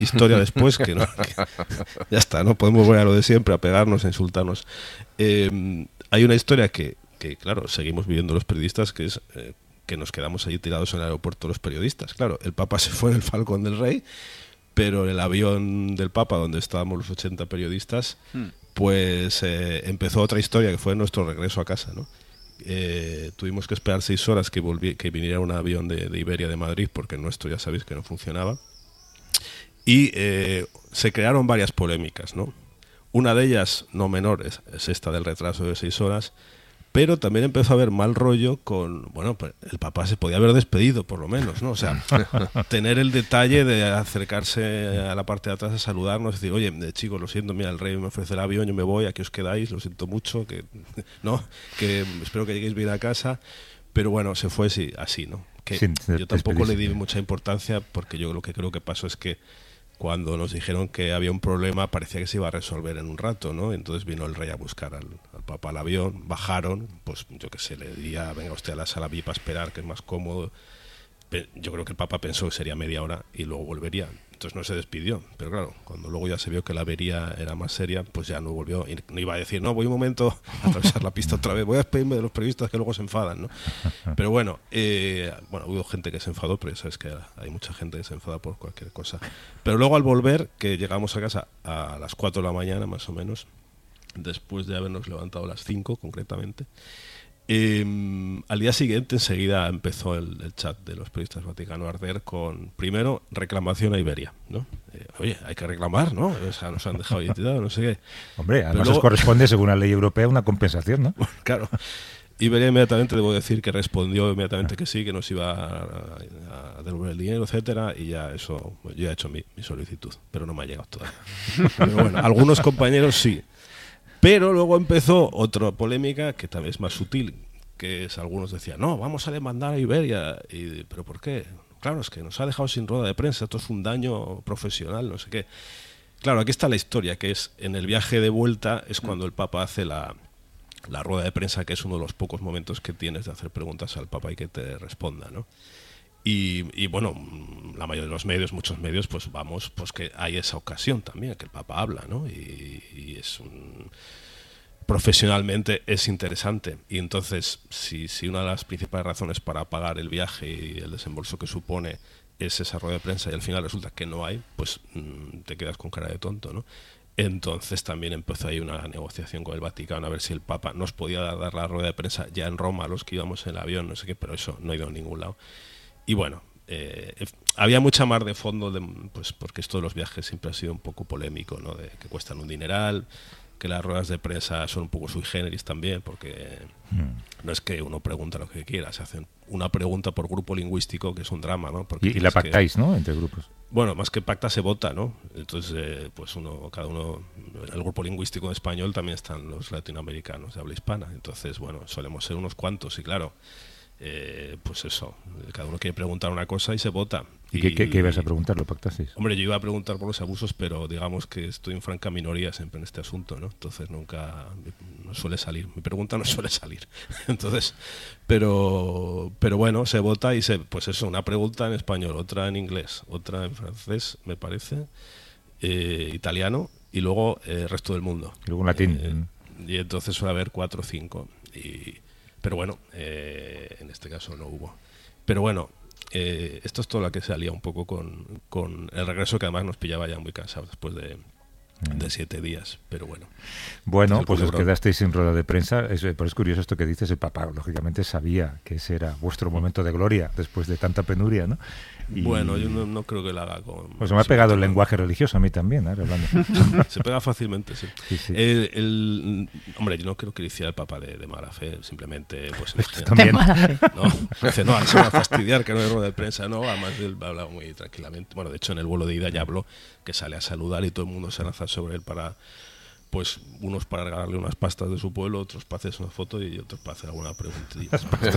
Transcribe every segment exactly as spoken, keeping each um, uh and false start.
historia después, que, no, que ya está, no podemos volver a lo de siempre, a pegarnos, a insultarnos. Eh, hay una historia que, que, claro, seguimos viviendo los periodistas, que es eh, que nos quedamos allí tirados en el aeropuerto los periodistas. Claro, el Papa se fue en el Falcón del Rey, pero en el avión del Papa, donde estábamos los ochenta periodistas, hmm. pues eh, empezó otra historia, que fue nuestro regreso a casa, ¿no? Eh, tuvimos que esperar seis horas que, volví, que viniera un avión de, de Iberia de Madrid, porque el nuestro ya sabéis que no funcionaba. Y eh, se crearon varias polémicas, ¿no? Una de ellas, no menor, es, es esta del retraso de seis horas, pero también empezó a haber mal rollo con, bueno, pues el Papa se podía haber despedido, por lo menos, ¿no? O sea, tener el detalle de acercarse a la parte de atrás a saludarnos, decir, oye, chicos, lo siento, mira, el rey me ofrece el avión, yo me voy, aquí os quedáis, lo siento mucho, que no, que espero que lleguéis bien a casa, pero bueno, se fue sí, así, ¿no? Que sí, yo tampoco le di mucha importancia, porque yo lo que creo que pasó es que cuando nos dijeron que había un problema parecía que se iba a resolver en un rato, ¿no? Entonces vino el rey a buscar al, al Papa al avión, bajaron, pues yo qué sé, le diría, venga usted a la sala V I P a esperar, que es más cómodo. Yo creo que el Papa pensó que sería media hora y luego volvería. Entonces no se despidió, pero claro, cuando luego ya se vio que la avería era más seria, pues ya no volvió. Y no iba a decir, no, voy un momento a atravesar la pista otra vez, voy a despedirme de los periodistas que luego se enfadan, ¿no? Pero bueno, eh, bueno, hubo gente que se enfadó, pero ya sabes que hay mucha gente que se enfada por cualquier cosa. Pero luego al volver, que llegamos a casa a las cuatro de la mañana más o menos, después de habernos levantado a las cinco concretamente, Eh, al día siguiente enseguida empezó el, el chat de los periodistas Vaticano a arder con, primero, reclamación a Iberia, ¿no? Eh, oye, hay que reclamar, ¿no? O sea, nos han dejado identidad, no sé qué. Hombre, además luego, os corresponde, según la ley europea, una compensación, ¿no? Bueno, claro. Iberia inmediatamente, debo decir, que respondió inmediatamente que sí, que nos iba a, a devolver el dinero, etcétera, y ya eso, yo ya he hecho mi, mi solicitud, pero no me ha llegado todavía. Pero bueno, algunos compañeros sí. Pero luego empezó otra polémica que también es más sutil, que es, algunos decían, no, vamos a demandar a Iberia. Y, ¿pero por qué? Claro, es que nos ha dejado sin rueda de prensa, esto es un daño profesional, no sé qué. Claro, aquí está la historia, que es, en el viaje de vuelta es cuando el Papa hace la, la rueda de prensa, que es uno de los pocos momentos que tienes de hacer preguntas al Papa y que te responda, ¿no? Y, y bueno, la mayoría de los medios, muchos medios, pues vamos, pues que hay esa ocasión también, que el Papa habla, ¿no? Y, y es un, profesionalmente es interesante. Y entonces, si, si una de las principales razones para pagar el viaje y el desembolso que supone es esa rueda de prensa y al final resulta que no hay, pues mmm, te quedas con cara de tonto, ¿no? Entonces también empezó ahí una negociación con el Vaticano a ver si el Papa nos podía dar la rueda de prensa ya en Roma, los que íbamos en el avión, no sé qué, pero eso no ha ido a ningún lado. Y bueno, eh, había mucha mar de fondo, de, pues porque esto de los viajes siempre ha sido un poco polémico, ¿no? De que cuestan un dineral, que las ruedas de prensa son un poco sui generis también, porque mm. no es que uno pregunta lo que quiera, se hacen una pregunta por grupo lingüístico, que es un drama, ¿no? Porque y, y la pactáis, que, ¿no? Entre grupos. Bueno, más que pacta se vota, ¿no? Entonces, eh, pues uno, cada uno, en el grupo lingüístico de español también están los latinoamericanos de habla hispana, entonces, bueno, solemos ser unos cuantos y claro, Eh, pues eso, cada uno quiere preguntar una cosa y se vota. ¿Y, ¿Y qué, qué, qué ibas a preguntar? ¿Lo pactasteis? Hombre, yo iba a preguntar por los abusos, pero digamos que estoy en franca minoría siempre en este asunto, ¿no? Entonces nunca no suele salir, mi pregunta no suele salir. Entonces, pero pero bueno, se vota y se, pues eso, una pregunta en español, otra en inglés, otra en francés, me parece, eh, italiano y luego el eh, resto del mundo. Y luego en latín. Eh, y entonces suele haber cuatro o cinco y pero bueno, eh, en este caso no hubo. Pero bueno, eh, esto es todo lo que salía un poco con, con el regreso, que además nos pillaba ya muy cansados después de, de siete días, pero bueno. Bueno, pues os quedasteis sin rueda de prensa, es, pero es curioso esto que dices, el Papa lógicamente sabía que ese era vuestro momento de gloria después de tanta penuria, ¿no? Y... Bueno, yo no, no creo que lo haga con... Pues me ha pegado el lenguaje religioso a mí también, ahora hablando. Se pega fácilmente, sí. sí, sí. El, el, hombre, yo no creo que lo hiciera el Papa de, de mala fe, simplemente... pues también. No, dice, no, se va a fastidiar que no hay rueda de prensa, no, además él hablaba muy tranquilamente. Bueno, de hecho en el vuelo de ida ya habló que sale a saludar y todo el mundo se lanza sobre él para... pues unos para regalarle unas pastas de su pueblo, otros para hacerse una foto y otros para hacer alguna preguntilla.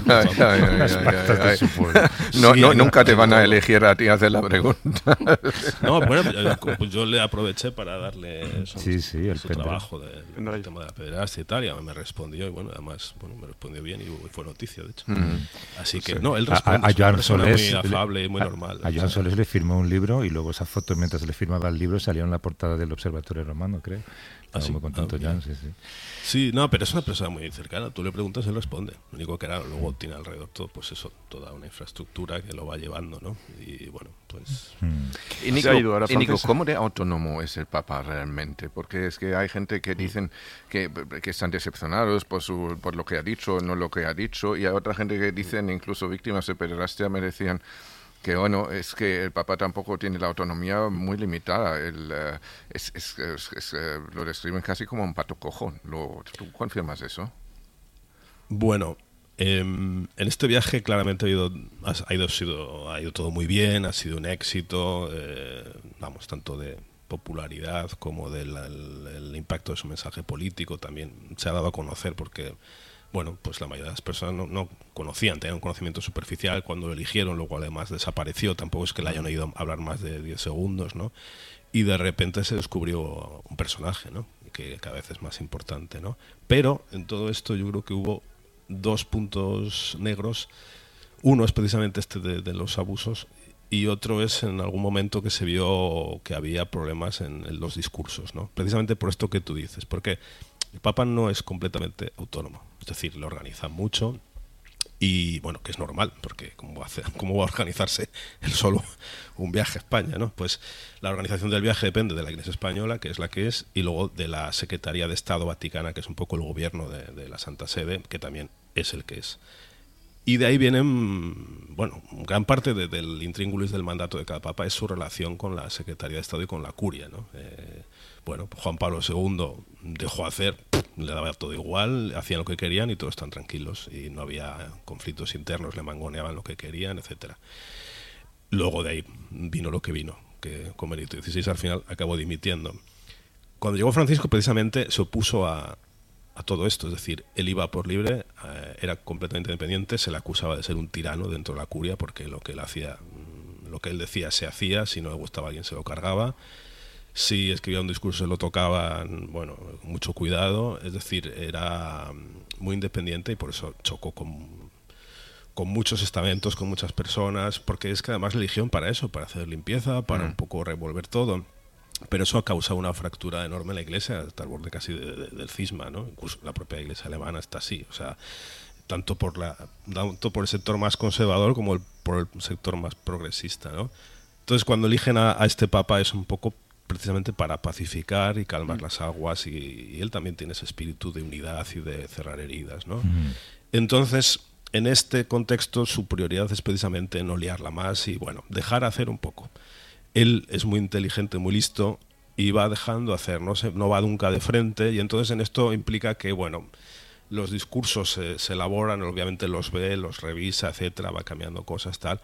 No, no, nunca te van a elegir a ti a hacer la pregunta. No, bueno, pues yo le aproveché para darle eso, sí, sí, el su trabajo del de, de tema de la pederastia y tal, y me respondió, y bueno, además bueno, me respondió bien y fue noticia, de hecho. Mm. Así que, no, él responde, a, a, a Joan Solés, muy afable y muy a, normal. A Joan Solés le firmó un libro y luego esa foto, mientras le firmaba el libro, salió en la portada del Observatorio Romano, creo. Estaba muy contento, Joan, sí, sí. Sí, no, pero es una persona muy cercana. Tú le preguntas, él responde. Lo único que era, luego tiene alrededor todo, pues eso, toda una infraestructura que lo va llevando, ¿no? Y bueno, pues... Hmm. Y Nico, y Nico, ¿cómo de autónomo es el Papa realmente? Porque es que hay gente que dicen que, que están decepcionados por, su, por lo que ha dicho o no lo que ha dicho, y hay otra gente que dicen, incluso víctimas de pederastia me decían, que bueno, es que el Papa tampoco tiene la autonomía muy limitada. El, uh, es, es, es, es, uh, lo describen casi como un pato cojo. Lo, ¿Tú confirmas eso? Bueno, eh, en este viaje claramente ha ido, ha, ido, sido, ha ido todo muy bien, ha sido un éxito, eh, vamos, tanto de popularidad como del el, el impacto de su mensaje político también se ha dado a conocer porque... Bueno, pues la mayoría de las personas no, no conocían, tenían un conocimiento superficial cuando lo eligieron, luego además desapareció, tampoco es que le hayan oído hablar más de diez segundos, ¿no? Y de repente se descubrió un personaje, ¿no? Que cada vez es más importante, ¿no? Pero en todo esto yo creo que hubo dos puntos negros. Uno es precisamente este de, de los abusos y otro es en algún momento que se vio que había problemas en, en los discursos, ¿no? Precisamente por esto que tú dices, porque el Papa no es completamente autónomo. Es decir, lo organiza mucho y, bueno, que es normal, porque ¿cómo va a, hacer, cómo va a organizarse él solo un viaje a España, ¿no? Pues la organización del viaje depende de la Iglesia Española, que es la que es, y luego de la Secretaría de Estado Vaticana, que es un poco el gobierno de, de la Santa Sede, que también es el que es. Y de ahí vienen, bueno, gran parte de, del intríngulis del mandato de cada Papa es su relación con la Secretaría de Estado y con la Curia, ¿no? Eh, bueno, Juan Pablo segundo dejó hacer, le daba todo igual, hacían lo que querían y todos están tranquilos y no había conflictos internos, le mangoneaban lo que querían, etcétera. Luego de ahí vino lo que vino, que con Benedicto dieciséis al final acabó dimitiendo. Cuando llegó Francisco precisamente se opuso a, a todo esto, es decir, él iba por libre, eh, era completamente independiente, se le acusaba de ser un tirano dentro de la Curia porque lo que él hacía, lo que él decía se hacía, si no le gustaba a alguien se lo cargaba. Si escribía un discurso se lo tocaban, bueno, con mucho cuidado, es decir, era muy independiente y por eso chocó con, con muchos estamentos, con muchas personas, porque es que además le eligieron para eso, para hacer limpieza, para mm. un poco revolver todo. Pero eso ha causado una fractura enorme en la Iglesia, hasta el borde casi de, de, del cisma, ¿no? Incluso la propia Iglesia alemana está así, o sea, tanto por la tanto por el sector más conservador como el, por el sector más progresista, ¿no? Entonces, cuando eligen a, a este Papa es un poco precisamente para pacificar y calmar mm. las aguas y, y él también tiene ese espíritu de unidad y de cerrar heridas, ¿no? Mm. Entonces, en este contexto su prioridad es precisamente no liarla más y, bueno, dejar hacer un poco. Él es muy inteligente, muy listo y va dejando hacer, no, se, no va nunca de frente y entonces en esto implica que, bueno, los discursos se, se elaboran, obviamente los ve, los revisa, etcétera, va cambiando cosas, tal,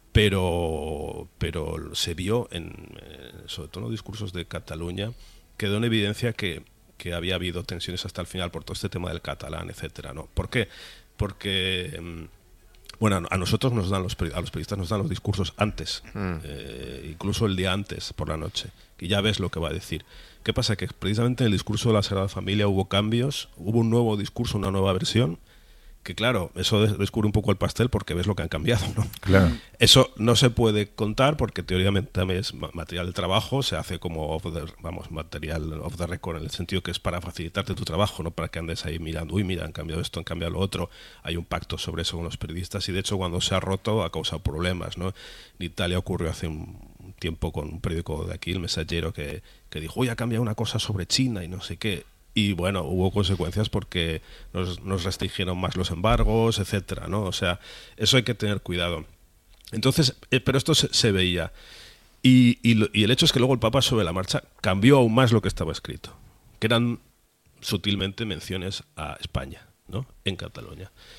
pero pero se vio, en, sobre todo en los discursos de Cataluña, quedó en evidencia que, que había habido tensiones hasta el final por todo este tema del catalán, etcétera, ¿no? ¿Por qué? Porque... Bueno, a nosotros nos dan los a los periodistas nos dan los discursos antes, mm. eh, incluso el día antes por la noche, que ya ves lo que va a decir. ¿Qué pasa? Que precisamente en el discurso de la Sagrada Familia hubo cambios, hubo un nuevo discurso, una nueva versión, que claro, eso descubre un poco el pastel porque ves lo que han cambiado, ¿no? Claro. Eso no se puede contar porque teóricamente también es material de trabajo, se hace como off the, vamos, material off the record en el sentido que es para facilitarte tu trabajo, no para que andes ahí mirando, uy, mira, han cambiado esto, han cambiado lo otro. Hay un pacto sobre eso con los periodistas y de hecho cuando se ha roto ha causado problemas, ¿no? En Italia ocurrió hace un tiempo con un periódico de aquí, El Messaggero, que, que dijo, uy, ha cambiado una cosa sobre China y no sé qué. Y bueno, hubo consecuencias porque nos, nos restringieron más los embargos, etcétera, ¿no? O sea, eso hay que tener cuidado. Entonces, eh, pero esto se, se veía. Y, y, lo, y el hecho es que luego el Papa sobre la marcha cambió aún más lo que estaba escrito, que eran sutilmente menciones a España, ¿no? En Cataluña.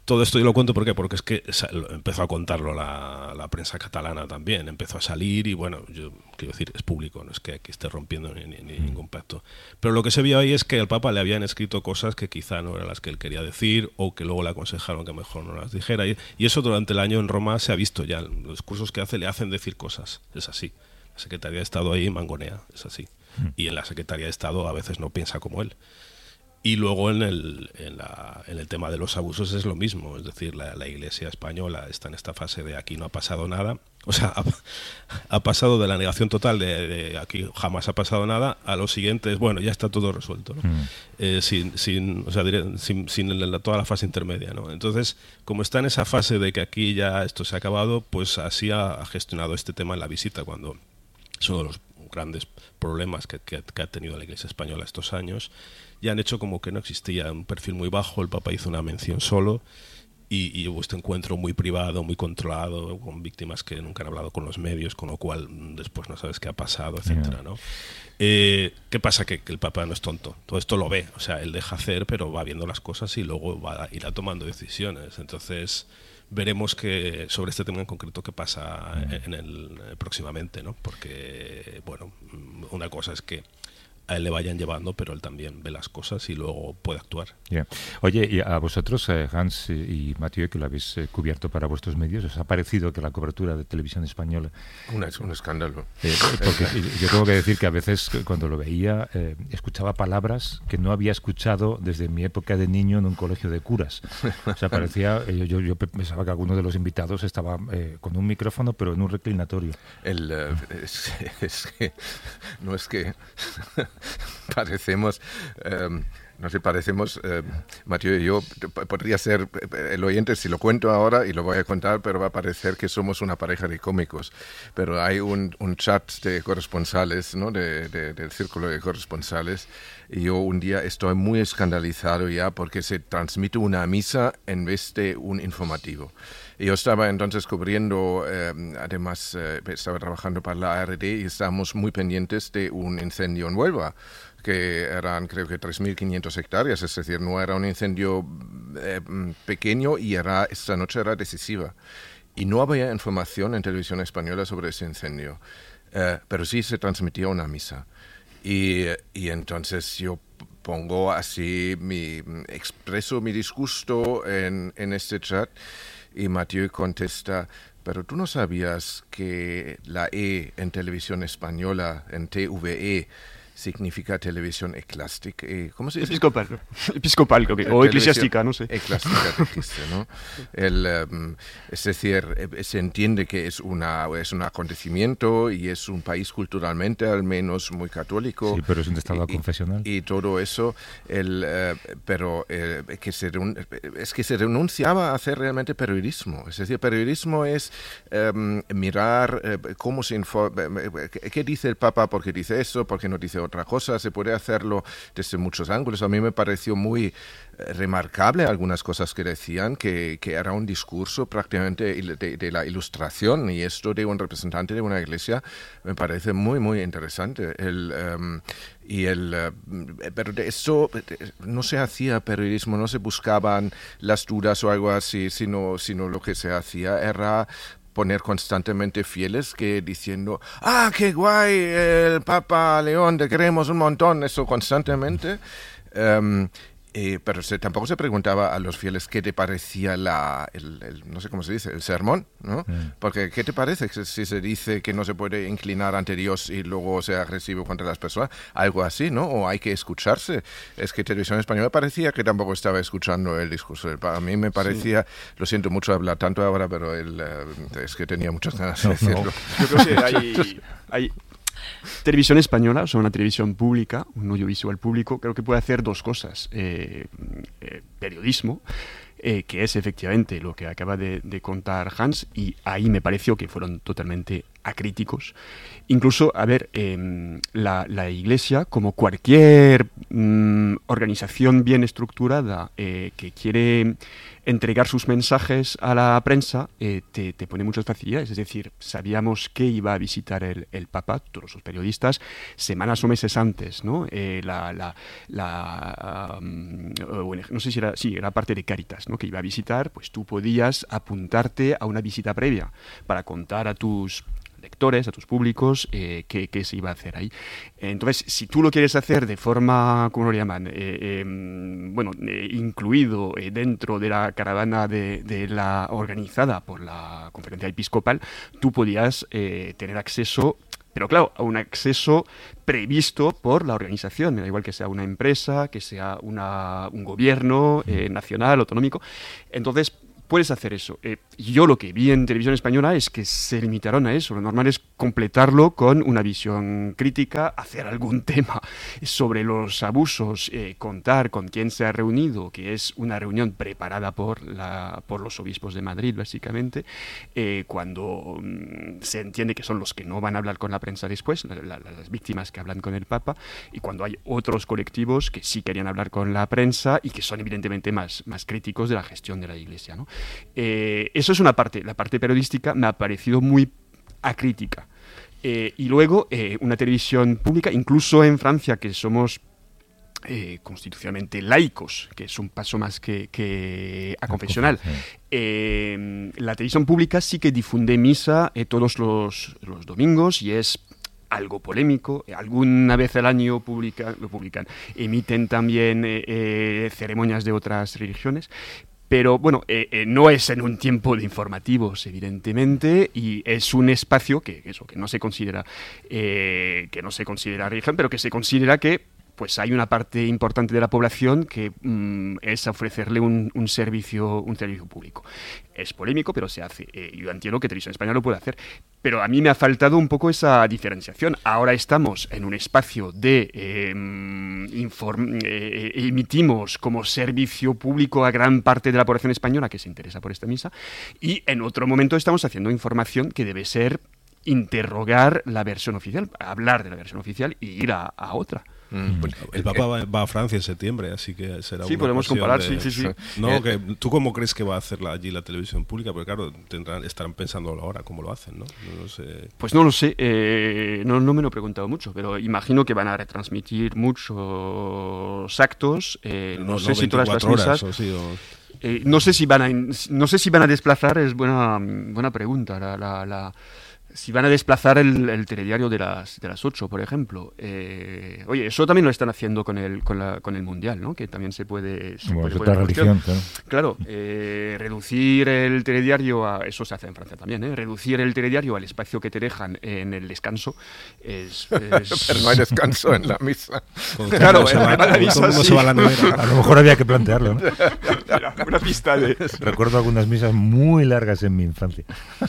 todo esto yo lo cuento ¿por qué? Porque es que empezó a contarlo la, la prensa catalana también, empezó a salir y bueno, yo quiero decir, es público, no es que aquí esté rompiendo ni, ni, ni ningún pacto. Pero lo que se vio ahí es que al Papa le habían escrito cosas que quizá no eran las que él quería decir o que luego le aconsejaron que mejor no las dijera. Y, y eso durante el año en Roma se ha visto ya, los cursos que hace le hacen decir cosas, es así. La Secretaría de Estado ahí mangonea, es así. Mm. Y en la Secretaría de Estado a veces no piensa como él. Y luego en el, en, la, en el tema de los abusos es lo mismo, es decir, la, la Iglesia española está en esta fase de aquí no ha pasado nada, o sea, ha, ha pasado de la negación total de, de aquí jamás ha pasado nada a lo siguiente es, bueno, ya está todo resuelto, ¿no? Mm. eh, sin, sin, o sea, diré, sin, sin la, toda la fase intermedia, ¿no? Entonces, como está en esa fase de que aquí ya esto se ha acabado, pues así ha, ha gestionado este tema en la visita, cuando es uno de los grandes problemas que, que, que ha tenido la Iglesia española estos años. Ya han hecho como que no existía, un perfil muy bajo, el Papa hizo una mención solo y, y hubo este encuentro muy privado, muy controlado, con víctimas que nunca han hablado con los medios, con lo cual después no sabes qué ha pasado, etcétera, ¿no? Eh, ¿Qué pasa? Que, que el Papa no es tonto, todo esto lo ve, o sea, él deja hacer, pero va viendo las cosas y luego va a, irá tomando decisiones, entonces veremos que sobre este tema en concreto qué pasa en el, próximamente, ¿no? Porque, bueno, una cosa es que a él le vayan llevando, pero él también ve las cosas y luego puede actuar. Yeah. Oye, y a vosotros, eh, Hans y Mathieu, que lo habéis eh, cubierto para vuestros medios, ¿os ha parecido que la cobertura de televisión española... Una, es un escándalo. Eh, porque yo tengo que decir que a veces cuando lo veía, eh, escuchaba palabras que no había escuchado desde mi época de niño en un colegio de curas. O sea, parecía... Eh, yo, yo pensaba que alguno de los invitados estaba eh, con un micrófono, pero en un reclinatorio. El, uh, es, es que... No es que... parecemos, eh, no sé, parecemos, eh, Mathieu y yo, podría ser el oyente si lo cuento ahora y lo voy a contar, pero va a parecer que somos una pareja de cómicos. Pero hay un, un chat de corresponsales, ¿no? de, de, del círculo de corresponsales, y yo un día estoy muy escandalizado ya porque se transmite una misa en vez de un informativo. Yo estaba entonces cubriendo, eh, además eh, estaba trabajando para la A R D y estábamos muy pendientes de un incendio en Huelva, que eran creo que tres mil quinientas hectáreas, es decir, no era un incendio eh, pequeño y era, esta noche era decisiva. Y no había información en televisión española sobre ese incendio, eh, pero sí se transmitía una misa. Y, y entonces yo pongo así, mi, expreso mi disgusto en, en este chat. Y Mathieu contesta, pero tú no sabías que la E en televisión española, en T V E, significa televisión eclástica. ¿Cómo se dice? Episcopal. Episcopal, creo que, o eclesiástica, no sé. Eclástica, dijiste, ¿no? El, um, es decir, se entiende que es, una, es un acontecimiento y es un país culturalmente, al menos, muy católico. Sí, pero es un estado y, confesional. Y, y todo eso, el, uh, pero eh, que se es que se renunciaba a hacer realmente periodismo. Es decir, periodismo es um, mirar uh, cómo se informa, qué dice el Papa, por qué dice eso, por qué no dice otra cosa, se puede hacerlo desde muchos ángulos. A mí me pareció muy eh, remarcable algunas cosas que decían, que, que era un discurso prácticamente de, de la ilustración, y esto de un representante de una iglesia me parece muy, muy interesante. El, um, y el, uh, pero de esto no se hacía periodismo, no se buscaban las dudas o algo así, sino, sino lo que se hacía era poner constantemente fieles que diciendo, ah, qué guay, el Papa León, te queremos un montón, eso constantemente. Um, eh, pero se, tampoco se preguntaba a los fieles qué te parecía la, el, el, no sé cómo se dice, el sermón, ¿no? Mm. Porque ¿qué te parece si se dice que no se puede inclinar ante Dios y luego ser agresivo contra las personas? Algo así, ¿no? O hay que escucharse. Es que Televisión Española parecía que tampoco estaba escuchando el discurso del Papa. A mí me parecía, sí. Lo siento mucho hablar tanto ahora, pero el, uh, es que tenía muchas ganas de decirlo. No. Yo creo que hay... hay... Televisión española, o sea, una televisión pública, un audiovisual público, creo que puede hacer dos cosas. Eh, eh, periodismo, eh, que es efectivamente lo que acaba de, de contar Hans, y ahí me pareció que fueron totalmente acríticos. Incluso, a ver, eh, la, la Iglesia, como cualquier mm, organización bien estructurada eh, que quiere entregar sus mensajes a la prensa, eh, te, te pone muchas facilidades. Es decir, sabíamos que iba a visitar el, el Papa, todos los periodistas, semanas o meses antes, ¿no? Eh, la, la, la um, bueno, no sé si era, sí, era parte de Cáritas, ¿no? Que iba a visitar, pues tú podías apuntarte a una visita previa para contar a tus lectores, a tus públicos, eh, qué, qué se iba a hacer ahí. Entonces, si tú lo quieres hacer de forma, ¿cómo lo llaman? Eh, eh, bueno, eh, incluido eh, dentro de la caravana de, de la organizada por la conferencia episcopal, tú podías eh, tener acceso, pero claro, a un acceso previsto por la organización, me da igual que sea una empresa, que sea una, un gobierno eh, nacional, autonómico. Entonces, puedes hacer eso. Eh, yo lo que vi en Televisión Española es que se limitaron a eso. Lo normal es completarlo con una visión crítica, hacer algún tema sobre los abusos, eh, contar con quién se ha reunido, que es una reunión preparada por, la, por los obispos de Madrid, básicamente, eh, cuando mm, se entiende que son los que no van a hablar con la prensa después, la, la, las víctimas que hablan con el Papa, y cuando hay otros colectivos que sí querían hablar con la prensa y que son evidentemente más, más críticos de la gestión de la Iglesia, ¿no? Eh, eso es una parte. La parte periodística me ha parecido muy acrítica. Eh, y luego, eh, una televisión pública, incluso en Francia, que somos eh, constitucionalmente laicos, que es un paso más que, que a confesional, eh, la televisión pública sí que difunde misa eh, todos los, los domingos y es algo polémico. Alguna vez al año publica, lo publican. Emiten también eh, eh, ceremonias de otras religiones. Pero bueno, eh, eh, no es en un tiempo de informativos, evidentemente, y es un espacio que eso que no se considera eh, que no se considera religión, pero que se considera que pues hay una parte importante de la población que mmm, es ofrecerle un, un servicio un servicio público. Es polémico, pero se hace. Eh, yo entiendo que Televisión Española lo puede hacer. Pero a mí me ha faltado un poco esa diferenciación. Ahora estamos en un espacio de eh, inform, eh, emitimos como servicio público a gran parte de la población española que se interesa por esta misa, y en otro momento estamos haciendo información que debe ser interrogar la versión oficial, hablar de la versión oficial y ir a, a otra. Mm. Pues el Papa va, va a Francia en septiembre, así que será sí, una podemos comparar, de... sí, sí, sí. No, que, ¿tú cómo crees que va a hacer la, allí la televisión pública? Porque claro, tendrán, estarán pensando ahora cómo lo hacen, ¿no? No, no sé. Pues no lo sé, eh, no, no me lo he preguntado mucho, pero imagino que van a retransmitir muchos actos, eh, no, no sé no, si todas las misas... O sí, o... Eh, no sé si van a no sé si van a desplazar, es buena buena pregunta, la... la, la si van a desplazar el, el telediario de las de las ocho, por ejemplo. Eh, oye, eso también lo están haciendo con el con, la, con el Mundial, ¿no? Que también se puede... Se bueno, puede es otra religión, claro. Claro, eh, reducir el telediario a... Eso se hace en Francia también, ¿eh? Reducir el telediario al espacio que te dejan en el descanso es... es... Pero no hay descanso en la misa. Claro, en la, la misa sí. Se va a, la a lo mejor había que plantearlo, ¿no? Una pista de... Recuerdo algunas misas muy largas en mi infancia.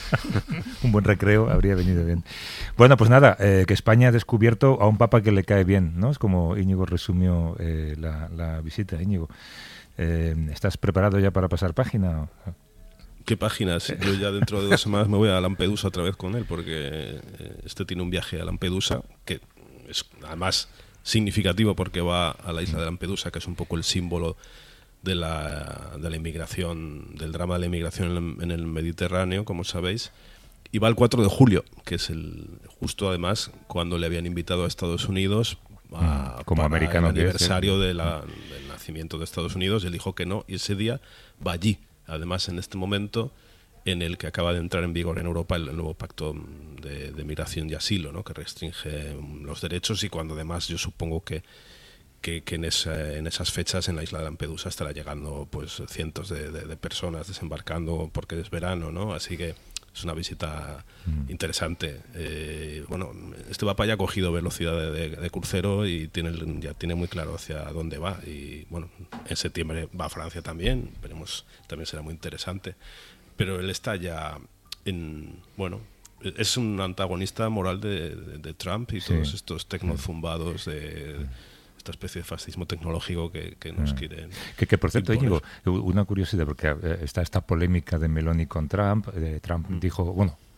Un buen recreo habría venido bien. Bueno, pues nada, eh, que España ha descubierto a un papa que le cae bien, ¿no? Es como Íñigo resumió eh, la, la visita. Íñigo, eh, ¿estás preparado ya para pasar página? ¿Qué páginas? Yo ya dentro de dos semanas me voy a Lampedusa otra vez con él, porque este tiene un viaje a Lampedusa que es además significativo porque va a la isla de Lampedusa, que es un poco el símbolo de la, de la inmigración, del drama de la inmigración en el, en el Mediterráneo, como sabéis. Y va el cuatro de julio, que es el justo además cuando le habían invitado a Estados Unidos a, como para americano el aniversario que es, ¿sí? de la, del nacimiento de Estados Unidos. Él dijo que no, y ese día va allí. Además, en este momento en el que acaba de entrar en vigor en Europa el, el nuevo pacto de, de migración y asilo, ¿no? Que restringe los derechos, y cuando además yo supongo que que, que en, esa, en esas fechas en la isla de Lampedusa estará llegando pues cientos de, de, de personas desembarcando porque es verano, ¿no? Así que es una visita mm. interesante. Eh, bueno, este Papa ya ha cogido velocidad de, de, de crucero y tiene ya tiene muy claro hacia dónde va. Y bueno, en septiembre va a Francia también. Veremos, también será muy interesante. Pero él está ya en... Bueno, es un antagonista moral de, de, de Trump y sí. todos estos tecnozumbados de... esta especie de fascismo tecnológico que, que nos ah. quieren que, que por cierto, Íñigo, una curiosidad, porque está esta polémica de Meloni con Trump. Eh, Trump mm. dijo, bueno,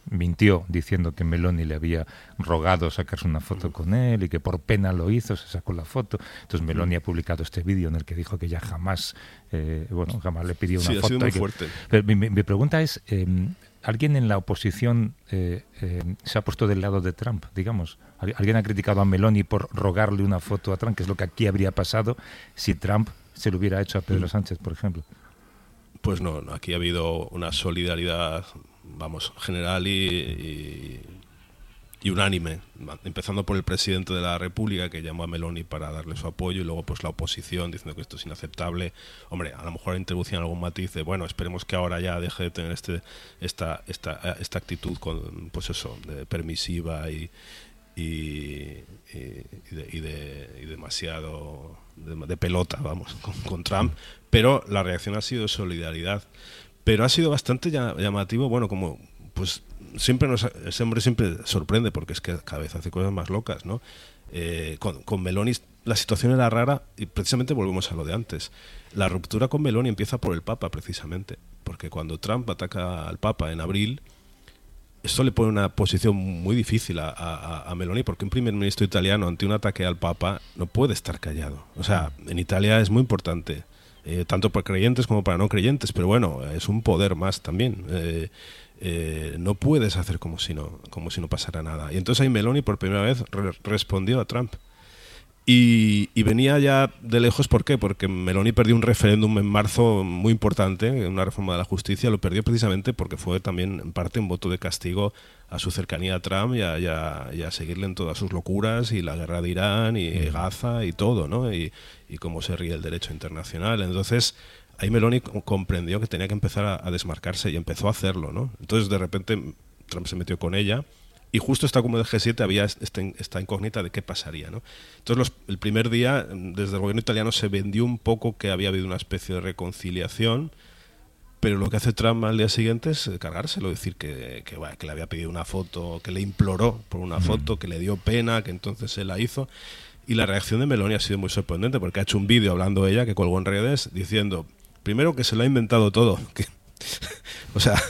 mintió diciendo que Meloni le había rogado sacarse una foto con él y que por pena lo hizo, se sacó la foto. Entonces Meloni ha publicado este vídeo en el que dijo que ya jamás, eh, bueno, jamás le pidió una sí, foto. Ha sido muy que, fuerte. Pero mi, mi pregunta es, eh, ¿alguien en la oposición eh, eh, se ha puesto del lado de Trump, digamos? ¿Alguien ha criticado a Meloni por rogarle una foto a Trump, que es lo que aquí habría pasado si Trump se lo hubiera hecho a Pedro Sánchez, por ejemplo? Pues no, no, aquí ha habido una solidaridad, vamos, general y, y, y unánime, empezando por el presidente de la República, que llamó a Meloni para darle su apoyo, y luego pues la oposición diciendo que esto es inaceptable. Hombre, a lo mejor introducían algún matiz de, bueno, esperemos que ahora ya deje de tener este esta esta esta actitud con, pues eso, de permisiva y y, y, y, de, y, de, y demasiado de, de pelota, vamos, con, con Trump, pero la reacción ha sido solidaridad. Pero ha sido bastante llamativo, bueno, como pues siempre nos, ese hombre siempre sorprende porque es que cada vez hace cosas más locas, ¿no? Eh, con, con Meloni la situación era rara y precisamente volvemos a lo de antes. La ruptura con Meloni empieza por el Papa, precisamente, porque cuando Trump ataca al Papa en abril, esto le pone una posición muy difícil a, a, a Meloni, porque un primer ministro italiano ante un ataque al Papa no puede estar callado. O sea, en Italia es muy importante, eh, tanto para creyentes como para no creyentes, pero bueno, es un poder más también. Eh, eh, no puedes hacer como si no, como si no pasara nada. Y entonces ahí Meloni por primera vez re- respondió a Trump. Y, y venía ya de lejos, ¿por qué? Porque Meloni perdió un referéndum en marzo muy importante, una reforma de la justicia, lo perdió precisamente porque fue también en parte un voto de castigo a su cercanía a Trump y a, y a, y a seguirle en todas sus locuras y la guerra de Irán y mm. Gaza y todo, ¿no? Y, y cómo se ríe el derecho internacional. Entonces ahí Meloni comprendió que tenía que empezar a, a desmarcarse y empezó a hacerlo, ¿no? Entonces de repente Trump se metió con ella. Y justo esta cumbre del G siete había esta, esta incógnita de qué pasaría, ¿no? Entonces, los, el primer día, desde el gobierno italiano se vendió un poco que había habido una especie de reconciliación, pero lo que hace Trump al día siguiente es cargárselo, decir que, que, bueno, que le había pedido una foto, que le imploró por una foto, que le dio pena, que entonces se la hizo. Y la reacción de Meloni ha sido muy sorprendente, porque ha hecho un vídeo hablando ella, que colgó en redes, diciendo, primero que se lo ha inventado todo, que, o sea...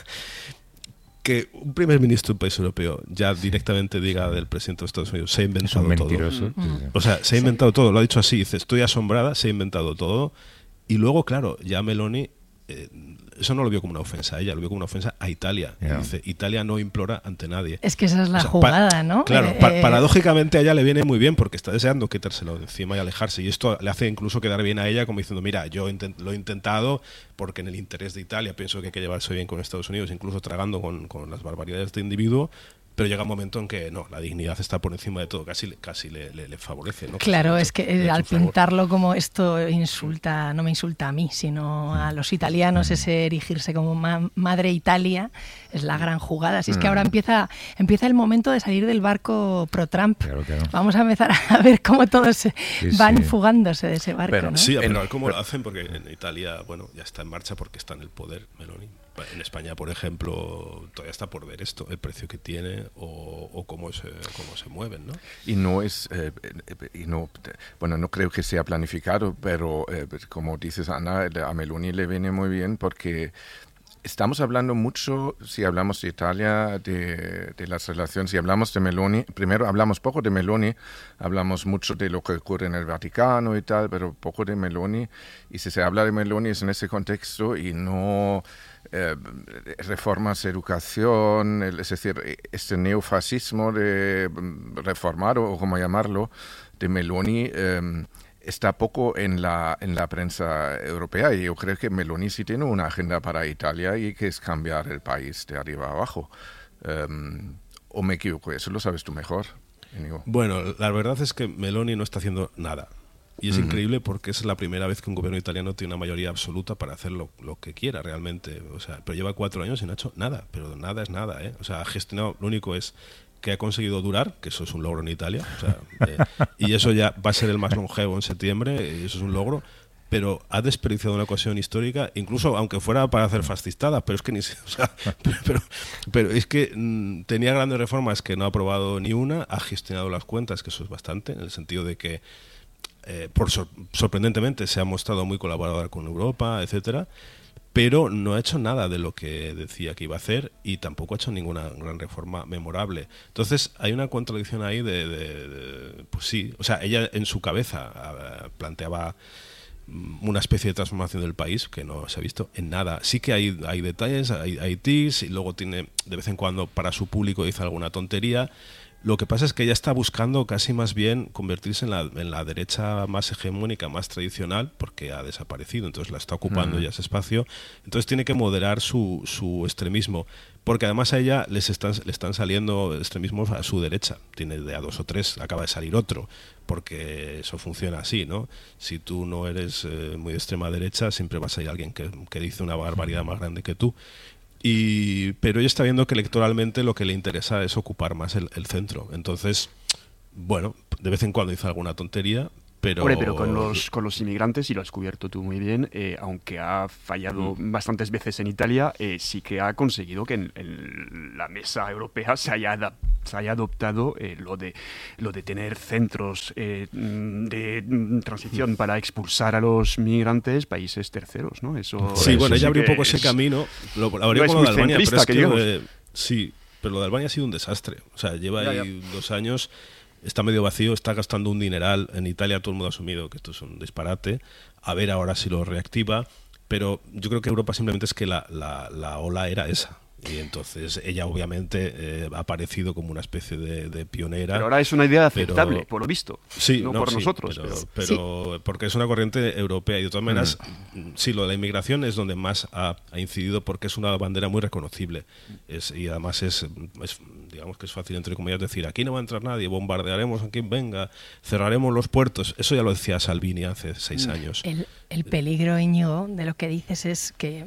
que un primer ministro de un país europeo ya directamente diga del presidente de Estados Unidos se ha inventado todo. Mentiroso. O sea, se ha inventado sí. todo, lo ha dicho así, dice, estoy asombrada, se ha inventado todo. Y luego, claro, ya Meloni, eh, eso no lo vio como una ofensa a ella, lo vio como una ofensa a Italia. Yeah. Dice, Italia no implora ante nadie. Es que esa es la o sea, jugada, pa- ¿no? Claro, eh, pa- paradójicamente a ella le viene muy bien porque está deseando quitárselo de encima y alejarse. Y esto le hace incluso quedar bien a ella como diciendo, mira, yo intent- lo he intentado porque en el interés de Italia pienso que hay que llevarse bien con Estados Unidos, incluso tragando con, con las barbaridades de este individuo. Pero llega un momento en que no, la dignidad está por encima de todo, casi, casi le, le, le favorece, ¿no? Claro, es que eh, al pintarlo como esto insulta, no me insulta a mí, sino a los italianos, ese erigirse como ma- madre Italia, es la gran jugada. Así es que ahora empieza, empieza el momento de salir del barco pro-Trump. Claro, claro. Vamos a empezar a ver cómo todos sí, van sí. fugándose de ese barco, pero, ¿no? Sí, pero cómo lo hacen, porque en Italia, bueno, ya está en marcha porque está en el poder Meloni. En España, por ejemplo, todavía está por ver esto, el precio que tiene o, o cómo se cómo se mueven, ¿no? Y no es, eh, y no, bueno, no creo que sea planificado, pero eh, como dices, Ana, a Meloni le viene muy bien porque estamos hablando mucho, si hablamos de Italia, de, de las relaciones, si hablamos de Meloni, primero hablamos poco de Meloni, hablamos mucho de lo que ocurre en el Vaticano y tal, pero poco de Meloni, y si se habla de Meloni es en ese contexto y no... Eh, reformas, educación, es decir, este neofascismo de reformar o como llamarlo, de Meloni, eh, está poco en la en la prensa europea y yo creo que Meloni sí tiene una agenda para Italia y que es cambiar el país de arriba a abajo. Um, ¿O me equivoco? Eso lo sabes tú mejor, Íñigo. Bueno, la verdad es que Meloni no está haciendo nada. Y es uh-huh. increíble porque es la primera vez que un gobierno italiano tiene una mayoría absoluta para hacer lo, lo que quiera realmente. O sea, pero lleva cuatro años y no ha hecho nada. Pero nada es nada, ¿eh? O sea, ha gestionado, lo único es que ha conseguido durar, que eso es un logro en Italia. O sea, eh, y eso ya va a ser el más longevo en septiembre, y eso es un logro. Pero ha desperdiciado una ocasión histórica, incluso aunque fuera para hacer fascistada, pero es que ni se, o sea, pero, pero, pero es que mmm, tenía grandes reformas que no ha aprobado ni una, ha gestionado las cuentas, que eso es bastante, en el sentido de que Eh, por sor- sorprendentemente se ha mostrado muy colaboradora con Europa, etcétera, pero no ha hecho nada de lo que decía que iba a hacer y tampoco ha hecho ninguna gran reforma memorable. Entonces hay una contradicción ahí de, de, de pues sí, o sea, ella en su cabeza uh, planteaba una especie de transformación del país que no se ha visto en nada. Sí que hay, hay detalles, hay, hay tics, y luego tiene de vez en cuando para su público dice alguna tontería. Lo que pasa es que ella está buscando casi más bien convertirse en la, en la derecha más hegemónica, más tradicional, porque ha desaparecido, entonces la está ocupando mm. ya ese espacio. Entonces tiene que moderar su, su extremismo, porque además a ella les están, le están saliendo extremismos a su derecha. Tiene de a dos o tres, acaba de salir otro, porque eso funciona así, ¿no? Si tú no eres eh, muy de extrema derecha, siempre vas a ir a alguien que, que dice una barbaridad más grande que tú. Y, pero ella está viendo que electoralmente lo que le interesa es ocupar más el, el centro. Entonces, bueno, de vez en cuando dice alguna tontería, pero... Hombre, pero con los, con los inmigrantes, y lo has cubierto tú muy bien, eh, aunque ha fallado mm. bastantes veces en Italia, eh, sí que ha conseguido que en, en la mesa europea se haya, adap- se haya adoptado eh, lo, de, lo de tener centros eh, de transición para expulsar a los migrantes países terceros, ¿no? Eso, sí, eso bueno, sí ella abrió un poco es, ese camino, lo, lo abrió no con lo es de Albania, pero es que, que eh, sí, pero lo de Albania ha sido un desastre. O sea, lleva ya, ahí ya. dos años... Está medio vacío, está gastando un dineral. En Italia todo el mundo ha asumido que esto es un disparate. A ver ahora si lo reactiva. Pero yo creo que Europa simplemente es que la, la, la ola era esa. Y entonces ella obviamente eh, ha aparecido como una especie de, de pionera. Pero ahora es una idea aceptable, pero, por lo visto. Sí, no, no por sí, nosotros. Pero, pero, pero sí. porque es una corriente europea. Y de todas maneras, mm. sí, lo de la inmigración es donde más ha, ha incidido porque es una bandera muy reconocible. Es, y además es, es, digamos que es fácil, entre comillas, decir, aquí no va a entrar nadie, bombardearemos a quien venga, cerraremos los puertos. Eso ya lo decía Salvini hace seis años. El, el peligro, Íñigo, de lo que dices es que...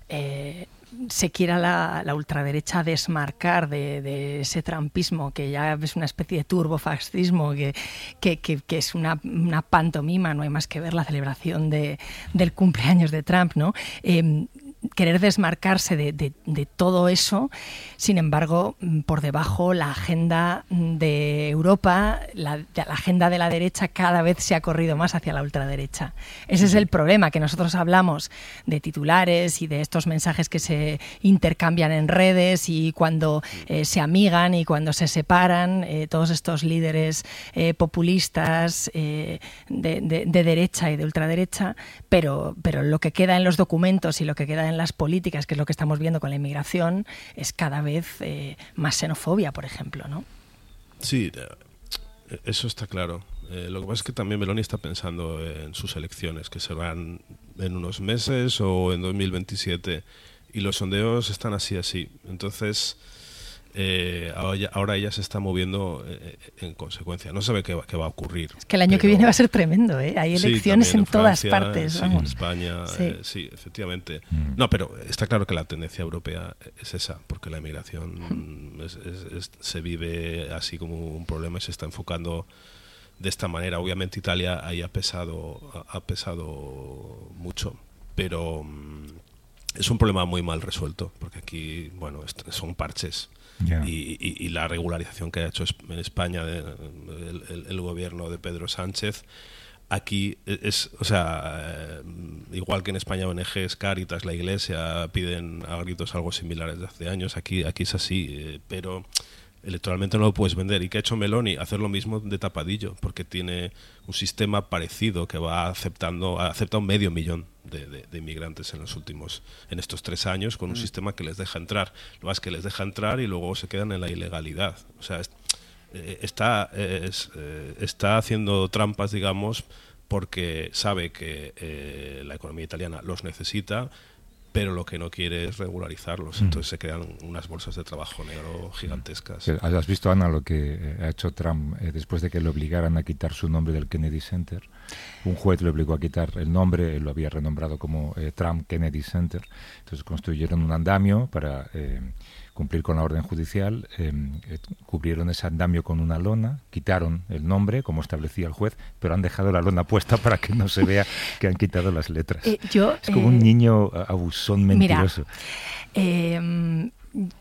Eh, se quiera la, la ultraderecha desmarcar de, de ese trumpismo que ya es una especie de turbofascismo que, que, que, que es una, una pantomima, no hay más que ver la celebración de, del cumpleaños de Trump, ¿no? Eh, querer desmarcarse de, de, de todo eso, sin embargo, por debajo la agenda de Europa, la, la agenda de la derecha cada vez se ha corrido más hacia la ultraderecha. Ese es el problema, que nosotros hablamos de titulares y de estos mensajes que se intercambian en redes y cuando eh, se amigan y cuando se separan, eh, todos estos líderes eh, populistas eh, de, de, de derecha y de ultraderecha, pero, pero lo que queda en los documentos y lo que queda en las políticas, que es lo que estamos viendo con la inmigración, es cada vez eh, más xenofobia, por ejemplo, ¿no? Sí, eso está claro. Eh, lo que pasa es que también Meloni está pensando en sus elecciones, que serán en unos meses o en dos mil veintisiete, y los sondeos están así, así. Entonces, eh, ahora, ahora ella se está moviendo eh, en consecuencia. No sabe qué va, qué va a ocurrir. Es que el año pero... que viene va a ser tremendo, ¿eh? Hay elecciones sí, en, en todas Francia, partes. Sí, vamos. en España, sí. Eh, sí, efectivamente. Mm. No, pero está claro que la tendencia europea es esa, porque la inmigración es, es, es, se vive así como un problema y se está enfocando de esta manera. Obviamente Italia ahí ha pesado, ha, ha pesado mucho, pero um, es un problema muy mal resuelto, porque aquí, bueno, son parches. Yeah. Y, y, y la regularización que ha hecho en España de, el, el, el gobierno de Pedro Sánchez, aquí es, o sea, igual que en España O N Ges, Cáritas, la Iglesia piden a gritos algo similar desde hace años, aquí, aquí es así, eh, pero electoralmente no lo puedes vender. ¿Y qué ha hecho Meloni? Hacer lo mismo de tapadillo, porque tiene un sistema parecido que va aceptando, ha aceptado medio millón de, de, de inmigrantes en los últimos, en estos tres años, con un mm. sistema que les deja entrar. Lo más que les deja entrar y luego se quedan en la ilegalidad. O sea, es, eh, está, es, eh, está haciendo trampas, digamos, porque sabe que eh, la economía italiana los necesita, pero lo que no quiere es regularizarlos. Entonces se crean unas bolsas de trabajo negro gigantescas. ¿Has visto, Ana, lo que ha hecho Trump eh, después de que le obligaran a quitar su nombre del Kennedy Center? Un juez le obligó a quitar el nombre, él lo había renombrado como eh, Trump Kennedy Center. Entonces construyeron un andamio para eh, cumplir con la orden judicial, eh, eh, cubrieron ese andamio con una lona, quitaron el nombre, como establecía el juez, pero han dejado la lona puesta para que no se vea que han quitado las letras. Eh, yo, es como eh, un niño abusón mentiroso. Mira, eh,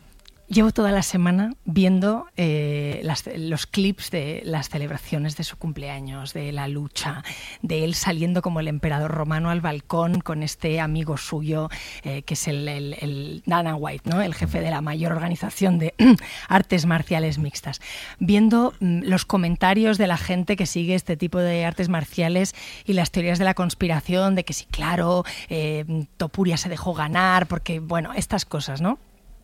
Llevo toda la semana viendo eh, las, los clips de las celebraciones de su cumpleaños, de la lucha, de él saliendo como el emperador romano al balcón con este amigo suyo, eh, que es el, el, el Dana White, ¿no? El jefe de la mayor organización de artes marciales mixtas. Viendo mm, los comentarios de la gente que sigue este tipo de artes marciales y las teorías de la conspiración, de que sí, claro, eh, Topuria se dejó ganar, porque, bueno, estas cosas, ¿no?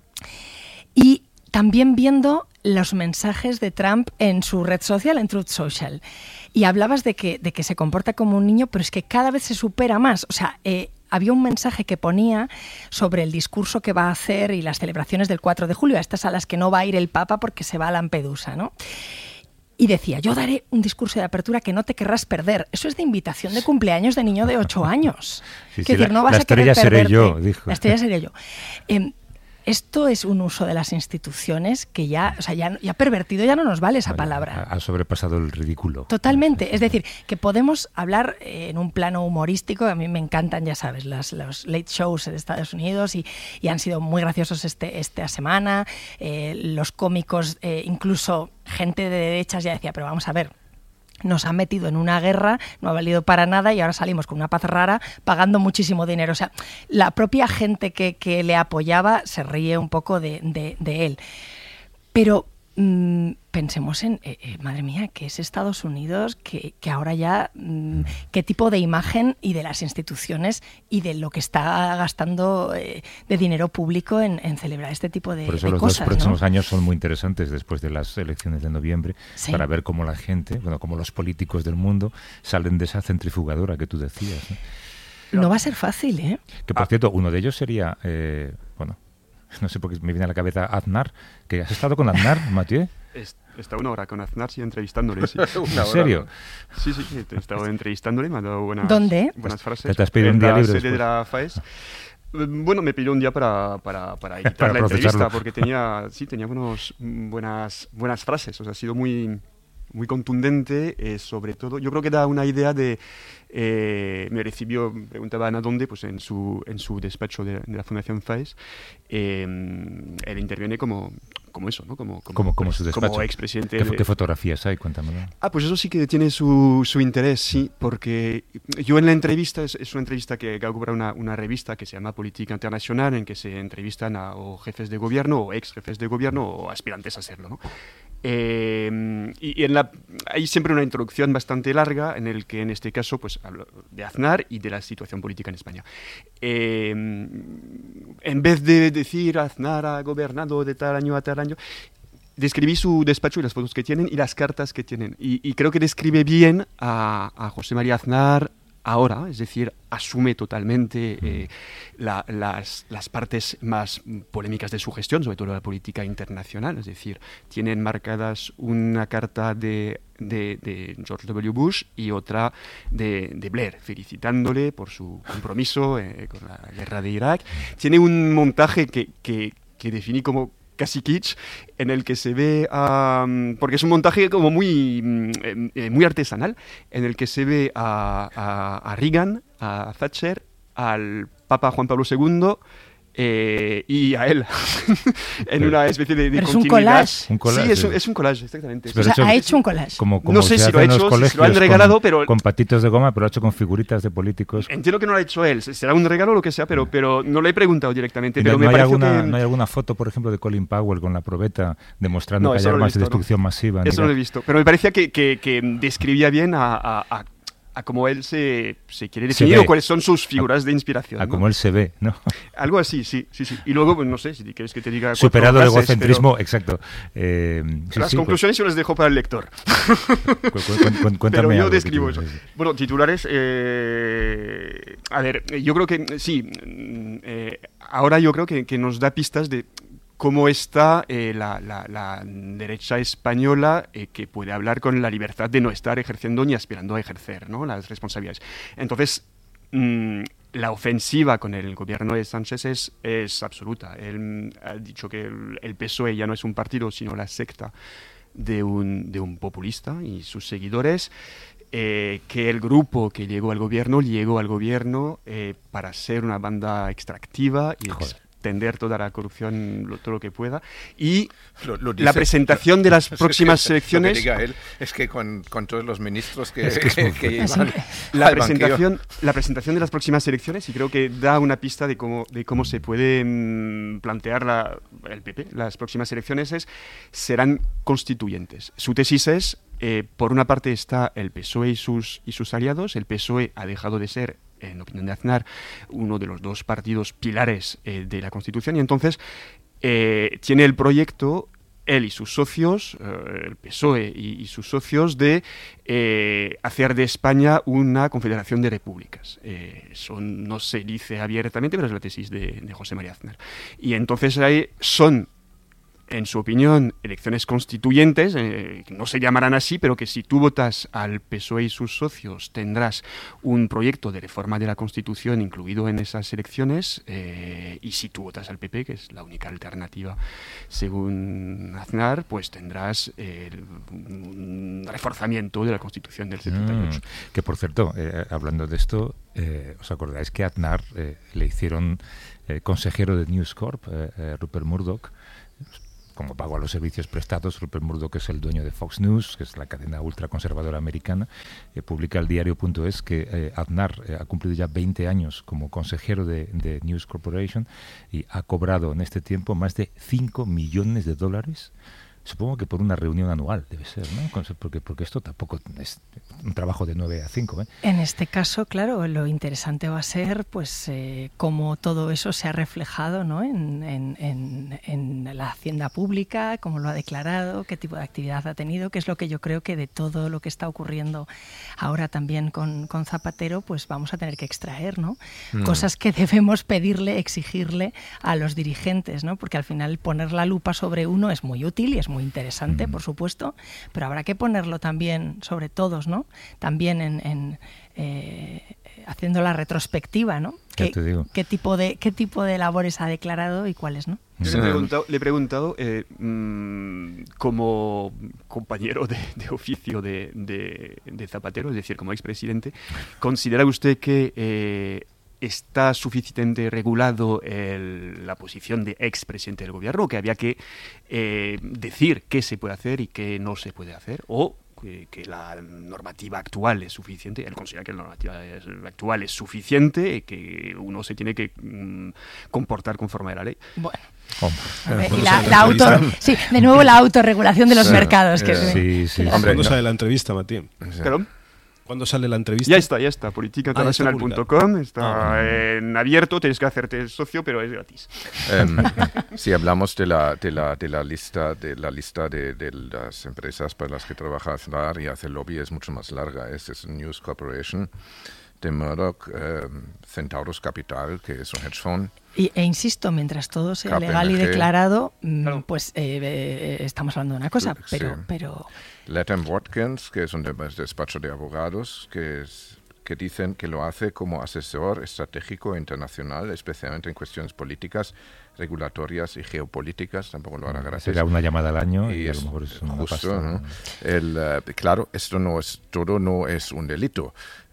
Y también viendo los mensajes de Trump en su red social, en Truth Social. Y hablabas de que, de que se comporta como un niño, pero es que cada vez se supera más. O sea, eh, había un mensaje que ponía sobre el discurso que va a hacer y las celebraciones del cuatro de julio, a estas a las que no va a ir el Papa porque se va a Lampedusa, ¿no? Y decía, yo daré un discurso de apertura que no te querrás perder. Eso es de invitación de cumpleaños de niño de ocho años. Sí, que sí, decir, la, no vas la a querer estrella seré perderte. yo, dijo. La estrella seré yo. Eh, Esto es un uso de las instituciones que ya, o sea, ya, ya pervertido, ya no nos vale esa Vale, palabra. Ha sobrepasado el ridículo. Totalmente. Es decir, que podemos hablar en un plano humorístico. A mí me encantan, ya sabes, las, los late shows de Estados Unidos y, y han sido muy graciosos este, esta semana. Eh, los cómicos, eh, incluso gente de derechas ya decía, pero vamos a ver, nos han metido en una guerra, no ha valido para nada y ahora salimos con una paz rara pagando muchísimo dinero. O sea, la propia gente que, que le apoyaba se ríe un poco de, de, de él. Pero mmm, pensemos en, eh, eh, madre mía, que es Estados Unidos, que, que ahora ya, mmm, qué tipo de imagen y de las instituciones y de lo que está gastando eh, de dinero público en, en celebrar este tipo de, Por eso de los cosas, dos próximos ¿no? años son muy interesantes después de las elecciones de noviembre, Sí. para ver cómo la gente, bueno, cómo los políticos del mundo salen de esa centrifugadora que tú decías, ¿no? No va a ser fácil, ¿eh? Que por cierto, uno de ellos sería, eh, bueno, no sé por qué me viene a la cabeza Aznar, que has estado con Aznar, Mathieu. Está una hora con Aznar, sí, entrevistándole, sí. ¿En serio? Sí, sí, sí, he estado entrevistándole, me ha dado buenas, ¿Dónde? buenas frases. ¿Te has pedido un día en la libre sede de después? la FAES. Bueno, me pidió un día para, para, para editar Para la procesarlo. entrevista, porque tenía, sí, tenía buenos, buenas, buenas frases, o sea, ha sido muy, muy contundente, eh, sobre todo, yo creo que da una idea de, eh, me recibió, preguntaba Ana dónde, pues en su, en su despacho de, de la Fundación FAES, eh, él interviene como, como eso, ¿no? Como, como, Como, como su despacho. como expresidente. ¿Qué, de- ¿Qué fotografías hay? Cuéntamelo. Ah, pues eso sí que tiene su, su interés, sí, porque yo en la entrevista, es, es una entrevista que, que hago para una, una revista que se llama Política Internacional, en que se entrevistan a o jefes de gobierno o ex jefes de gobierno o aspirantes a serlo, ¿no? Eh, y y en la, hay siempre una introducción bastante larga en el que en este caso pues hablo de Aznar y de la situación política en España. Eh, en vez de decir Aznar ha gobernado de tal año a tal año, describí su despacho y las fotos que tienen y las cartas que tienen. Y, y creo que describe bien a, a José María Aznar ahora, es decir, asume totalmente eh, la, las, las partes más polémicas de su gestión, sobre todo la política internacional, es decir, tienen marcadas una carta de, de, de George W. Bush y otra de, de Blair, felicitándole por su compromiso eh, con la guerra de Irak. Tiene un montaje que, que, que definí como casi kitsch, en el que se ve, um, porque es un montaje como muy, eh, muy artesanal, en el que se ve a, a, a Reagan, a Thatcher, al Papa Juan Pablo segundo eh, y a él, en una especie de, de Pero es un continuidad. collage. Un collage, Sí, es sí. un, es un collage, exactamente. Pero O sea, hecho- ha hecho un collage. Como, como No sé se si lo hace ha en los hecho, si se lo han colegios regalado, con, pero- con patitos de goma, pero ha hecho con figuritas de políticos. Entiendo que no lo ha hecho él, será un regalo o lo que sea, pero, pero no le he preguntado directamente. Y Pero no, me no hay pareció alguna, que... no hay alguna foto, por ejemplo, de Colin Powell con la probeta demostrando No, que hay eso no lo he armas de visto, destrucción no. masiva. en Eso no lo he Irak. visto. Pero me parecía que, que, que describía bien a, a, a, a cómo él se, se quiere Se definir ve. o cuáles son sus figuras de inspiración. A ¿no? como él se ve, ¿no? Algo así, sí, sí, sí. Y luego, pues, no sé, si quieres que te diga... cuatro Superado el frases, egocentrismo, pero exacto. Eh, sí, las sí, conclusiones yo las dejo para el lector. cu- cu- cu- cu- cuéntame Pero yo algo, describo que eso. tú- sí. Bueno, titulares... eh, a ver, yo creo que sí. mm, eh, ahora yo creo que, que nos da pistas de cómo está eh, la, la- la derecha española eh, que puede hablar con la libertad de no estar ejerciendo ni aspirando a ejercer, ¿no?, las responsabilidades. Entonces, mm, la ofensiva con el gobierno de Sánchez es, es absoluta. Él mm, ha dicho que el, el P S O E ya no es un partido, sino la secta de un, de un populista y sus seguidores, eh, que el grupo que llegó al gobierno llegó al gobierno eh, para ser una banda extractiva y Joder. ex- tender toda la corrupción, lo, todo lo que pueda. Y lo, lo dice, la presentación de las próximas es que, elecciones... Lo que diga él es que con, con todos los ministros que, es que, que, que llevan la presentación, la presentación de las próximas elecciones, y creo que da una pista de cómo, de cómo se puede mmm, plantear la, el P P. Las próximas elecciones es, serán constituyentes. Su tesis es, eh, por una parte está el P S O E y sus, y sus aliados. El P S O E ha dejado de ser, en opinión de Aznar, uno de los dos partidos pilares eh, de la Constitución, y entonces eh, tiene el proyecto, él y sus socios, eh, el P S O E y, y sus socios, de eh, hacer de España una confederación de repúblicas. Eh, eso no se dice abiertamente, pero es la tesis de, de José María Aznar. Y entonces ahí son, en su opinión, elecciones constituyentes, eh, que no se llamarán así, pero que si tú votas al P S O E y sus socios tendrás un proyecto de reforma de la Constitución incluido en esas elecciones, eh, y si tú votas al P P, que es la única alternativa según Aznar, pues tendrás eh, un reforzamiento de la Constitución del setenta y ocho. Mm, que por cierto, eh, hablando de esto, eh, ¿os acordáis que a Aznar eh, le hicieron eh, consejero de News Corp, eh, eh, Rupert Murdoch? Como pago a los servicios prestados, Rupert Murdoch, que es el dueño de Fox News, que es la cadena ultraconservadora americana, eh, publica el diario punto es que eh, Aznar eh, ha cumplido ya veinte años como consejero de, de News Corporation y ha cobrado en este tiempo más de cinco millones de dólares. Supongo que por una reunión anual debe ser, ¿no? Porque, porque esto tampoco es un trabajo de nueve a cinco, ¿eh? En este caso, claro, lo interesante va a ser pues eh, cómo todo eso se ha reflejado, ¿no? en, en, en, en la hacienda pública, cómo lo ha declarado, qué tipo de actividad ha tenido, que es lo que yo creo que de todo lo que está ocurriendo ahora también con, con Zapatero, pues vamos a tener que extraer, ¿no? Mm. Cosas que debemos pedirle, exigirle a los dirigentes, ¿no? Porque al final poner la lupa sobre uno es muy útil y es muy muy interesante, mm. por supuesto, pero habrá que ponerlo también sobre todos, ¿no? También en, en eh, haciendo la retrospectiva, ¿no? ¿Qué, te digo? ¿Qué tipo de qué tipo de labores ha declarado y cuáles no? Yo le he preguntado, le he preguntado eh, mmm, como compañero de, de oficio de, de, de Zapatero, es decir, como expresidente, ¿considera usted que eh, está suficientemente regulado el, la posición de expresidente del gobierno, que había que eh, decir qué se puede hacer y qué no se puede hacer, o que, que la normativa actual es suficiente? Él considera que la normativa es, actual es suficiente y que uno se tiene que mm, comportar conforme a la ley. Bueno. Hombre. Y la, la auto, sí, de nuevo la autorregulación de los sí, mercados. Que sí, sí. Hombre, ¿cuándo no. sale la entrevista, Matías? ¿Perdón? ¿Cuándo sale la entrevista? Ya está, ya está. política internacional punto com está, ah, está en abierto, tienes que hacerte socio, pero es gratis. Um, si hablamos de la, de la, de la lista, de, la lista de, de las empresas para las que trabaja Aznar y hace lobby, es mucho más larga. Es, es News Corporation de Murdoch, eh, Centaurus Capital, que es un hedge fund. Y, e insisto, mientras todo sea K P M G, legal y declarado, claro. pues eh, eh, estamos hablando de una cosa, pero... Sí. pero... Latham Watkins, que es un despacho de abogados, que, es, que dicen que lo hace como asesor estratégico internacional, especialmente en cuestiones políticas, regulatorias y geopolíticas. Tampoco lo hará gratis. Será una llamada al año y, y a es lo mejor es una justo, pasta, ¿no? El, uh, claro, esto no es, todo no es un delito.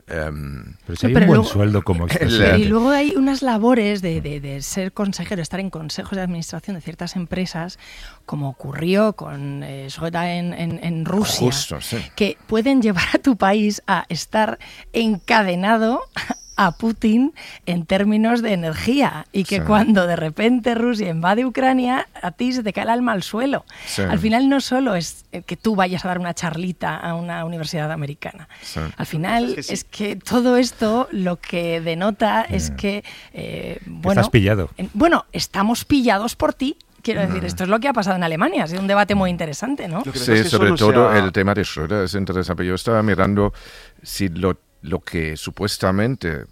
Um, pero si hay pero un buen luego, sueldo como expresidente. Y luego hay unas labores de, de, de ser consejero, estar en consejos de administración de ciertas empresas, como ocurrió con eh, Shkoda en, en, en Rusia, Justo, sí. que pueden llevar a tu país a estar encadenado a Putin en términos de energía y que sí. cuando de repente Rusia invade Ucrania, a ti se te cae el alma al suelo. Sí. Al final no solo es que tú vayas a dar una charlita a una universidad americana. Sí. Al final es que, sí. es que todo esto lo que denota sí. es que, eh, bueno, estás pillado. En, bueno, estamos pillados por ti. Quiero decir, esto es lo que ha pasado en Alemania, ha sido un debate muy interesante, ¿no? Sí, es sobre todo sea... el tema de Schröder es interesante. Yo estaba mirando si lo lo que supuestamente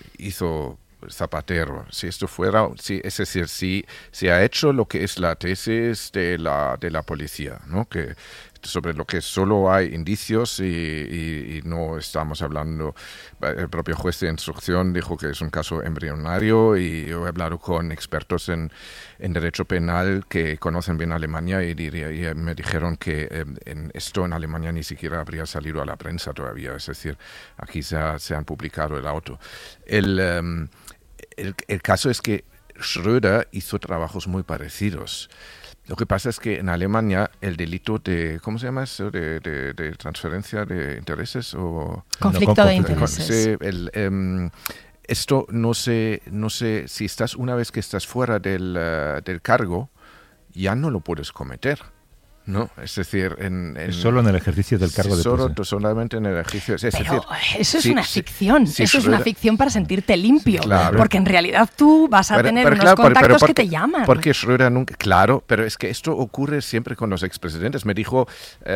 hizo Zapatero, si esto fuera, si, es decir, si, si ha hecho lo que es la tesis de la, de la policía, ¿no? Que sobre lo que solo hay indicios y, y, y no estamos hablando, el propio juez de instrucción dijo que es un caso embrionario y yo he hablado con expertos en, en derecho penal que conocen bien Alemania y, diría, y me dijeron que eh, en esto en Alemania ni siquiera habría salido a la prensa todavía, es decir, aquí se, ha, se han publicado el auto. El, um, el, el caso es que Schröder hizo trabajos muy parecidos. Lo que pasa es que en Alemania el delito de, ¿cómo se llama eso? De, de, de transferencia de intereses o... Conflicto no, de intereses. Sí, el, um, esto no sé, no sé, si estás, una vez que estás fuera del, uh, del cargo, ya no lo puedes cometer. No, es decir, en, en, solo en el ejercicio del cargo sí, de solo, solamente en el ejercicio. Es Pero decir, eso es si, una ficción, si, eso si es una ficción para sentirte limpio, claro. porque en realidad tú vas a pero, tener pero unos claro, contactos pero porque, que te llaman. Porque Schröder nunca, claro, pero es que esto ocurre siempre con los expresidentes. Me dijo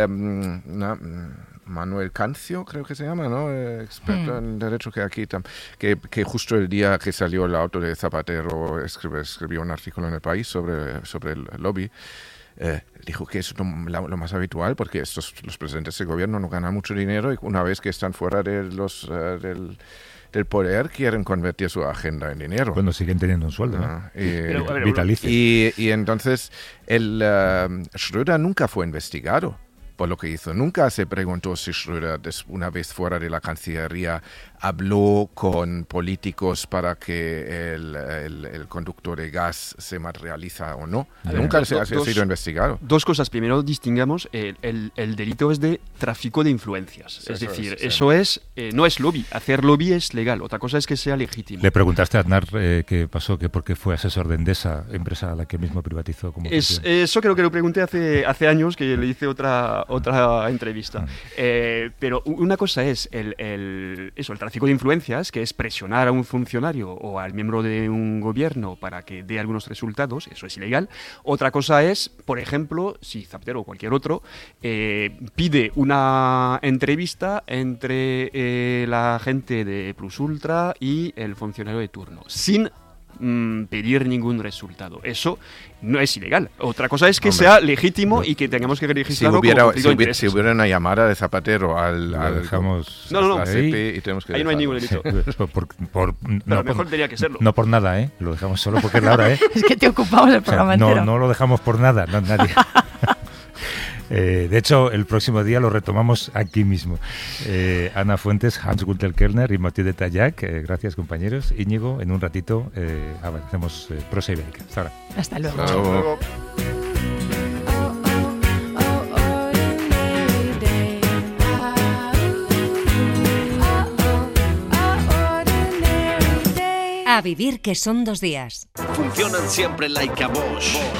um, na, Manuel Cancio, creo que se llama, ¿no? Eh, experto hmm. en derecho que aquí, que, que justo el día que salió el auto de Zapatero escribió, escribió un artículo en El País sobre, sobre el lobby. Eh, dijo que es lo, lo más habitual porque estos, los presidentes de gobierno no ganan mucho dinero y una vez que están fuera de los, uh, del, del poder quieren convertir su agenda en dinero. Cuando siguen teniendo un sueldo, ¿no? Uh, y, Pero, ver, vitalicio. Y, y entonces el uh, Schröder nunca fue investigado por lo que hizo. Nunca se preguntó si Schröder, una vez fuera de la Cancillería, habló con políticos para que el, el, el conducto de gas se materializa o no. Ver, Nunca do, se ha dos, sido investigado. Dos cosas. Primero, distingamos, el, el, el delito es de tráfico de influencias. Sí, es eso decir, es, eso sí. es eh, no es lobby. Hacer lobby es legal. Otra cosa es que sea legítimo. Le preguntaste a Aznar eh, qué pasó, que por qué fue asesor de Endesa, empresa a la que mismo privatizó. Como es, eso creo que lo pregunté hace, hace años, que le hice otra, otra entrevista. Ah. Eh, pero una cosa es el, el, eso, el tráfico de influencias, que es presionar a un funcionario o al miembro de un gobierno para que dé algunos resultados, eso es ilegal. Otra cosa es, por ejemplo, si Zapatero o cualquier otro eh, pide una entrevista entre eh, la gente de Plus Ultra y el funcionario de turno, sin mm, pedir ningún resultado. Eso no es ilegal. Otra cosa es que Hombre, sea legítimo no. y que tengamos que registrarlo. Si hubiera, si hubiera, si hubiera una llamada de Zapatero al, al dejamos no, no, no. C P y tenemos que ahí no hay ningún delito. por, por, por, Pero no, mejor por, tenía que serlo. No por nada, ¿eh? Lo dejamos solo porque es la hora, ¿eh? Es que te ocupamos el programa o sea, entero. No, no lo dejamos por nada, no, nadie. Eh, de hecho, el próximo día lo retomamos aquí mismo. Eh, Ana Fuentes, Hans-Gunther Kellner y Mathieu de Tallac. Eh, gracias, compañeros. Íñigo, en un ratito eh, avancemos eh, prosa ibérica. Hasta ahora. Hasta luego. Hasta luego. A vivir que son dos días. Funcionan siempre like a Bosch.